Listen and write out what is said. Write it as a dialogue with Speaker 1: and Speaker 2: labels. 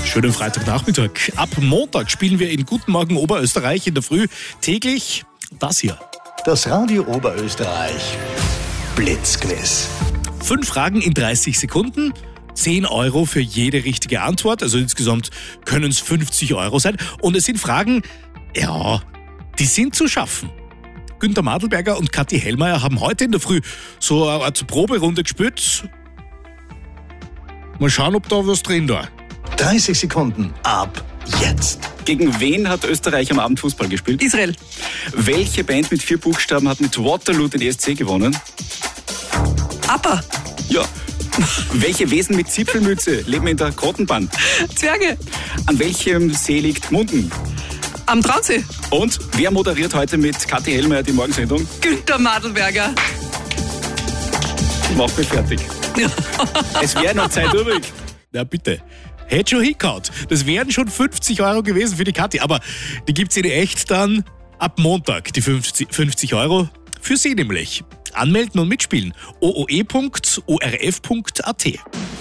Speaker 1: Schönen Freitagnachmittag. Ab Montag spielen wir in Guten Morgen Oberösterreich in der Früh täglich das hier.
Speaker 2: Das Radio Oberösterreich Blitzquiz.
Speaker 1: 5 Fragen in 30 Sekunden. 10 Euro für jede richtige Antwort. Also insgesamt können es 50 Euro sein. Und es sind Fragen, ja, die sind zu schaffen. Günther Madelberger und Kathi Hellmeier haben heute in der Früh so eine Art Proberunde gespielt. Mal schauen, ob da was drin war.
Speaker 2: 30 Sekunden ab jetzt.
Speaker 3: Gegen wen hat Österreich am Abend Fußball gespielt?
Speaker 4: Israel.
Speaker 3: Welche Band mit 4 Buchstaben hat mit Waterloo den ESC gewonnen?
Speaker 4: ABBA.
Speaker 3: Ja. Welche Wesen mit Zipfelmütze leben in der Grottenbahn?
Speaker 4: Zwerge.
Speaker 3: An welchem See liegt Munden?
Speaker 4: Am Traunsee.
Speaker 3: Und wer moderiert heute mit Kathi Hellmeier die Morgensendung?
Speaker 4: Günther Madelberger.
Speaker 3: Mach mich fertig. Es wäre noch Zeit übrig.
Speaker 1: Na bitte. Hätte schon hingehauen. Das wären schon 50 Euro gewesen für die Kathi. Aber die gibt's in echt dann ab Montag, die 50 Euro. Für Sie nämlich. Anmelden und mitspielen. ooe.orf.at